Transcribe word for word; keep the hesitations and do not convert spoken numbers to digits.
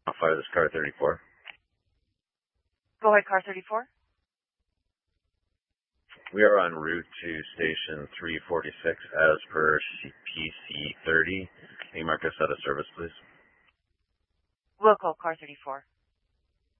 Fire this car thirty-four. Go ahead, car thirty-four. We are en route to station three forty-six as per P C thirty. Can you mark us out of service, please? We'll call car thirty-four.